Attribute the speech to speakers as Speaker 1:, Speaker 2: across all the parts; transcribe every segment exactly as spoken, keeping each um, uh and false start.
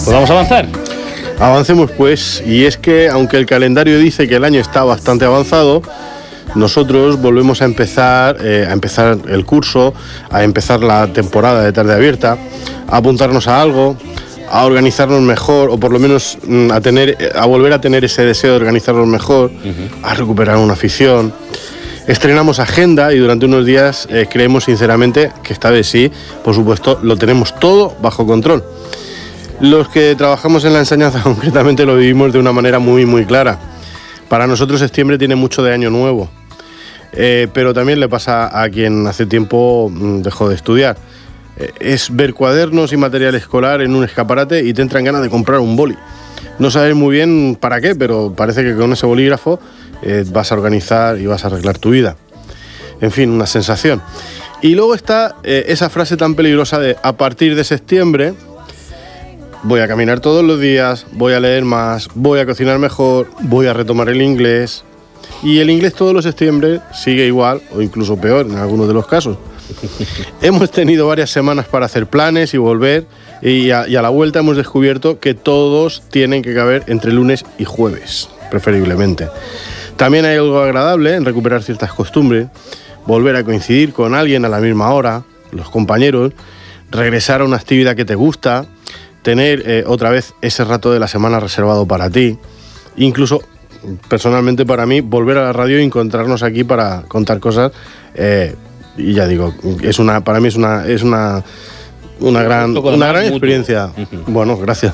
Speaker 1: Pues vamos a avanzar.
Speaker 2: Avancemos pues, y es que aunque el calendario dice que el año está bastante avanzado, nosotros volvemos a empezar, eh, a empezar el curso, a empezar la temporada de tarde abierta, a apuntarnos a algo, a organizarnos mejor, o por lo menos mm, a tener, a volver a tener ese deseo de organizarnos mejor, uh-huh. a recuperar una afición. Estrenamos agenda y durante unos días eh, creemos sinceramente que esta vez sí, por supuesto, lo tenemos todo bajo control. Los que trabajamos en la enseñanza concretamente lo vivimos de una manera muy muy clara. Para nosotros septiembre tiene mucho de año nuevo, eh, pero también le pasa a quien hace tiempo mm, dejó de estudiar. Eh, es ver cuadernos y material escolar en un escaparate y te entran ganas de comprar un boli. No sabes muy bien para qué, pero parece que con ese bolígrafo eh, vas a organizar y vas a arreglar tu vida. En fin, una sensación. Y luego está eh, esa frase tan peligrosa de a partir de septiembre voy a caminar todos los días, voy a leer más, voy a cocinar mejor, voy a retomar el inglés. Y el inglés todos los septiembre sigue igual o incluso peor en algunos de los casos. Hemos tenido varias semanas para hacer planes y volver, y a, y a la vuelta hemos descubierto que todos tienen que caber entre lunes y jueves, preferiblemente. También hay algo agradable en recuperar ciertas costumbres, volver a coincidir con alguien a la misma hora, los compañeros, regresar a una actividad que te gusta, tener eh, otra vez ese rato de la semana reservado para ti, incluso personalmente para mí volver a la radio y encontrarnos aquí para contar cosas, eh, y ya digo, es una, para mí es una, es una, una gran, una gran experiencia. Uh-huh. Bueno, gracias.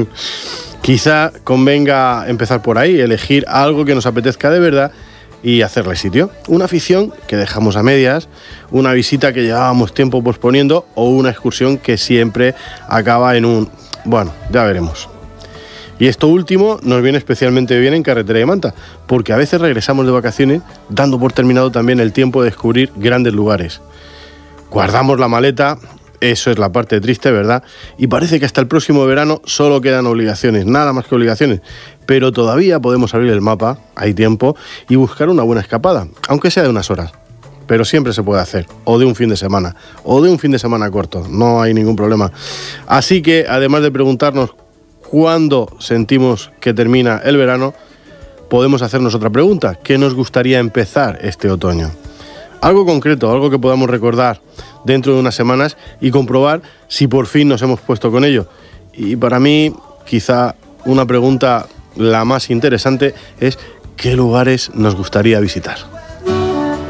Speaker 2: Quizá convenga empezar por ahí, elegir algo que nos apetezca de verdad y hacerle sitio. Una afición que dejamos a medias, una visita que llevábamos tiempo posponiendo o una excursión que siempre acaba en un... bueno, ya veremos. Y esto último nos viene especialmente bien en Carretera de Manta, porque a veces regresamos de vacaciones dando por terminado también el tiempo de descubrir grandes lugares. Guardamos la maleta, eso es la parte triste, ¿verdad? Y parece que hasta el próximo verano solo quedan obligaciones, nada más que obligaciones. Pero todavía podemos abrir el mapa, hay tiempo, y buscar una buena escapada, aunque sea de unas horas. Pero siempre se puede hacer, o de un fin de semana, o de un fin de semana corto, no hay ningún problema. Así que, además de preguntarnos cuándo sentimos que termina el verano, podemos hacernos otra pregunta. ¿Qué nos gustaría empezar este otoño? Algo concreto, algo que podamos recordar dentro de unas semanas y comprobar si por fin nos hemos puesto con ello. Y para mí, quizá una pregunta la más interesante es ¿qué lugares nos gustaría visitar?